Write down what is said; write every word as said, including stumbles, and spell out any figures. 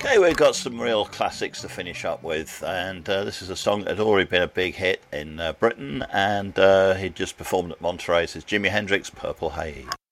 Okay, we've got some real classics to finish up with, and uh, this is a song that had already been a big hit in uh, Britain, and uh, he'd just performed at Monterey. This is Jimi Hendrix, Purple Haze.